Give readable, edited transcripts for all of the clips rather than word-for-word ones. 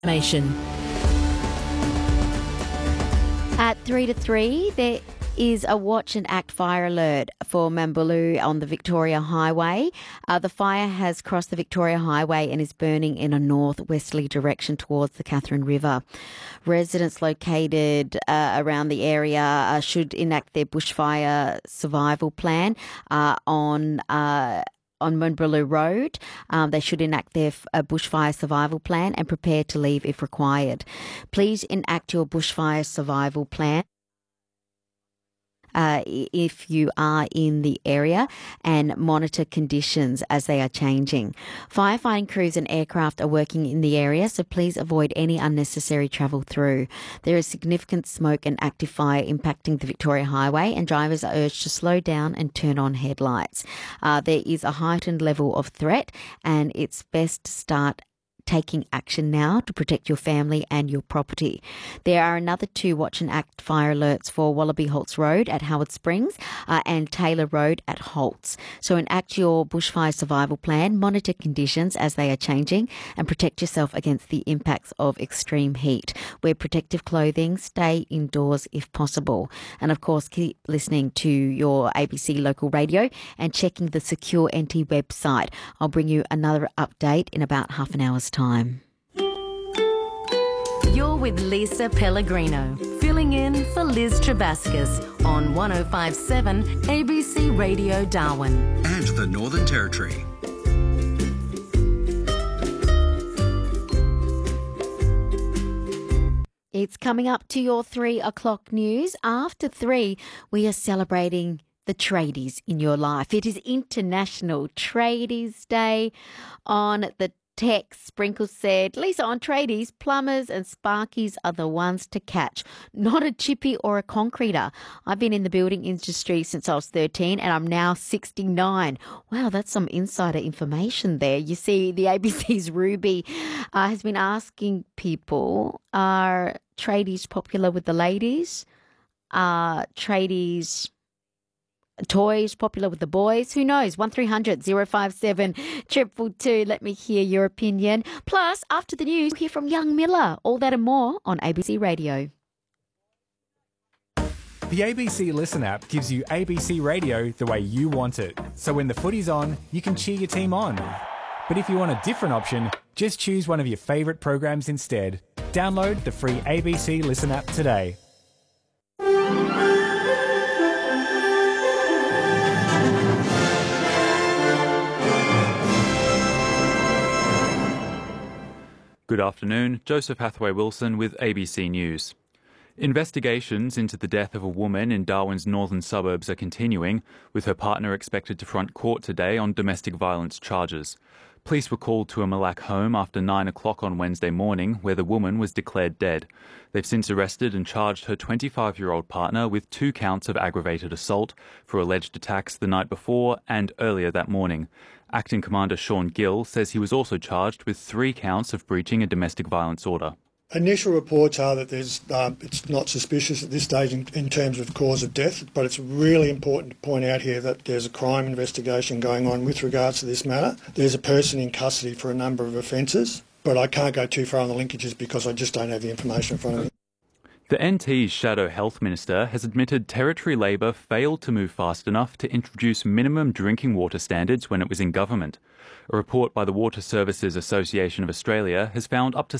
Nation. At 3 to 3, there is a watch and act fire alert for Mambaloo on the Victoria Highway. The fire has crossed the Victoria Highway and is burning in a northwesterly direction towards the Catherine River. Residents located around the area should enact their bushfire survival plan on Mambaloo Road. They should enact their bushfire survival plan and prepare to leave if required. Please enact your bushfire survival plan if you are in the area and monitor conditions as they are changing. Firefighting crews and aircraft are working in the area, so please avoid any unnecessary travel through. There is significant smoke and active fire impacting the Victoria Highway, and drivers are urged to slow down and turn on headlights. There is a heightened level of threat, and it's best to start taking action now to protect your family and your property. There are another 2 watch and act fire alerts for Wallaby Holts Road at Howard Springs and Taylor Road at Holts. So enact your bushfire survival plan, monitor conditions as they are changing, and protect yourself against the impacts of extreme heat. Wear protective clothing, stay indoors if possible. And of course, keep listening to your ABC local radio and checking the Secure NT website. I'll bring you another update in about half an hour's time. You're with Lisa Pellegrino, filling in for Liz Trebaskus on 105.7 ABC Radio Darwin. And the Northern Territory. It's coming up to your 3 o'clock news. After 3, we are celebrating the tradies in your life. It is International Tradies Day. On the text, Sprinkle said, Lisa, on tradies, plumbers and sparkies are the ones to catch, not a chippy or a concreter. I've been in the building industry since I was 13 and I'm now 69. Wow, that's some insider information there. You see, the ABC's Ruby has been asking people, are tradies popular with the ladies? Are tradies toys popular with the boys? Who knows? 1300 057 222. Let me hear your opinion. Plus, after the news, we'll hear from Young Miller. All that and more on ABC Radio. The ABC Listen app gives you ABC Radio the way you want it. So when the footy's on, you can cheer your team on. But if you want a different option, just choose one of your favourite programs instead. Download the free ABC Listen app today. Good afternoon, Joseph Hathaway-Wilson with ABC News. Investigations into the death of a woman in Darwin's northern suburbs are continuing, with her partner expected to front court today on domestic violence charges. Police were called to a Malac home after 9 o'clock on Wednesday morning, where the woman was declared dead. They've since arrested and charged her 25-year-old partner with 2 counts of aggravated assault for alleged attacks the night before and earlier that morning. Acting Commander Sean Gill says he was also charged with 3 counts of breaching a domestic violence order. Initial reports are that it's not suspicious at this stage in terms of cause of death, but it's really important to point out here that there's a crime investigation going on with regards to this matter. There's a person in custody for a number of offences, but I can't go too far on the linkages because I just don't have the information in front of me. The NT's Shadow Health Minister has admitted Territory Labor failed to move fast enough to introduce minimum drinking water standards when it was in government. A report by the Water Services Association of Australia has found up to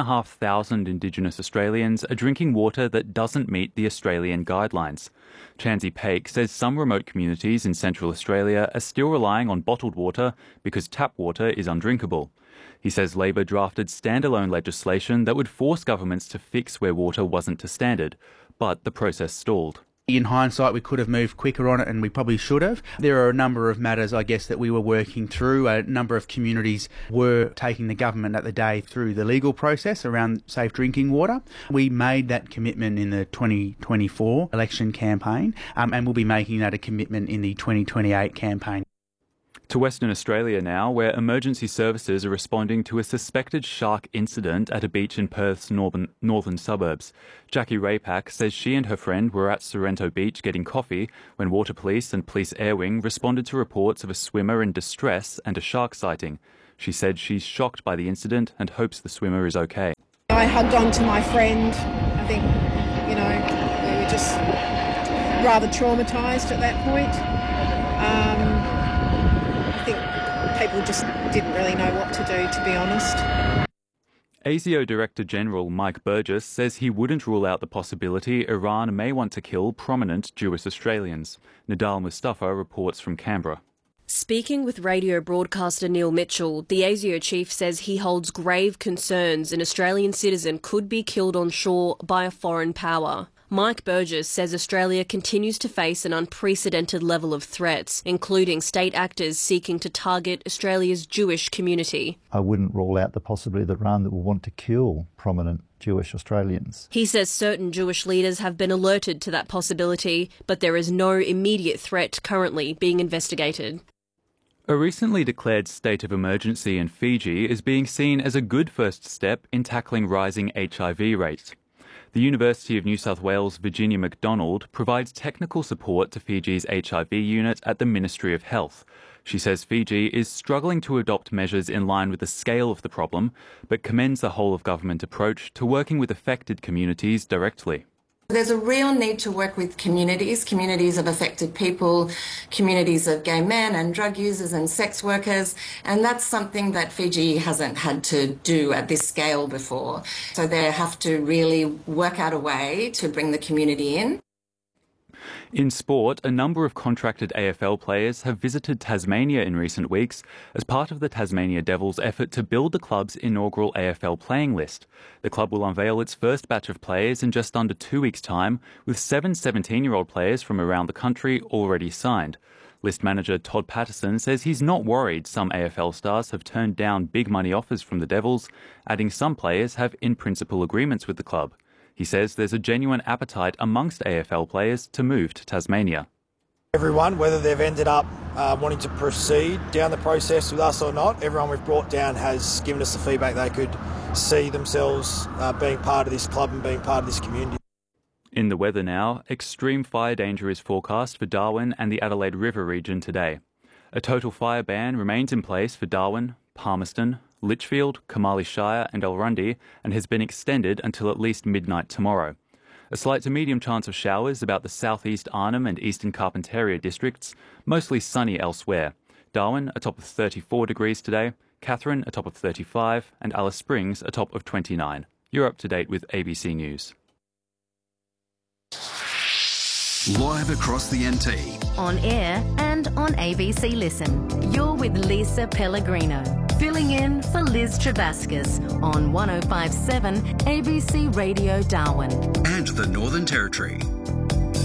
6,500 Indigenous Australians are drinking water that doesn't meet the Australian guidelines. Chansey Paik says some remote communities in Central Australia are still relying on bottled water because tap water is undrinkable. He says Labor drafted standalone legislation that would force governments to fix where water wasn't to standard, but the process stalled. In hindsight, we could have moved quicker on it, and we probably should have. There are a number of matters, I guess, that we were working through. A number of communities were taking the government at the day through the legal process around safe drinking water. We made that commitment in the 2024 election campaign, and we'll be making that a commitment in the 2028 campaign. To Western Australia now, where emergency services are responding to a suspected shark incident at a beach in Perth's northern suburbs. Jackie Raypack says she and her friend were at Sorrento Beach getting coffee when Water Police and Police Air Wing responded to reports of a swimmer in distress and a shark sighting. She said she's shocked by the incident and hopes the swimmer is okay. hugged on to my friend. I think, we were just rather traumatised at that point. I think people just didn't really know what to do, to be honest. ASIO Director General Mike Burgess says he wouldn't rule out the possibility Iran may want to kill prominent Jewish Australians. Nadal Mustafa reports from Canberra. Speaking with radio broadcaster Neil Mitchell, the ASIO chief says he holds grave concerns an Australian citizen could be killed on shore by a foreign power. Mike Burgess says Australia continues to face an unprecedented level of threats, including state actors seeking to target Australia's Jewish community. I wouldn't rule out the possibility that Iran will want to kill prominent Jewish Australians. He says certain Jewish leaders have been alerted to that possibility, but there is no immediate threat currently being investigated. A recently declared state of emergency in Fiji is being seen as a good first step in tackling rising HIV rates. The University of New South Wales Virginia McDonald provides technical support to Fiji's HIV unit at the Ministry of Health. She says Fiji is struggling to adopt measures in line with the scale of the problem, but commends the whole-of-government approach to working with affected communities directly. There's a real need to work with communities of affected people, communities of gay men and drug users and sex workers, and that's something that Fiji hasn't had to do at this scale before. So they have to really work out a way to bring the community in. In sport, a number of contracted AFL players have visited Tasmania in recent weeks as part of the Tasmania Devils' effort to build the club's inaugural AFL playing list. The club will unveil its first batch of players in just under 2 weeks' time, with 7 17-year-old players from around the country already signed. List manager Todd Patterson says he's not worried some AFL stars have turned down big money offers from the Devils, adding some players have in-principle agreements with the club. He says there's a genuine appetite amongst AFL players to move to Tasmania. Everyone, whether they've ended up wanting to proceed down the process with us or not, everyone we've brought down has given us the feedback they could see themselves being part of this club and being part of this community. In the weather now, extreme fire danger is forecast for Darwin and the Adelaide River region today. A total fire ban remains in place for Darwin, Palmerston, Litchfield, Kamali Shire and Elrundy, and has been extended until at least midnight tomorrow. A slight to medium chance of showers about the southeast Arnhem and eastern Carpentaria districts, mostly sunny elsewhere. Darwin atop of 34 degrees today, Katherine atop of 35 and Alice Springs atop of 29. You're up to date with ABC News. Live across the NT. On air and on ABC Listen. You're with Lisa Pellegrino, filling in for Liz Trebaskus on 105.7 ABC Radio Darwin. And the Northern Territory.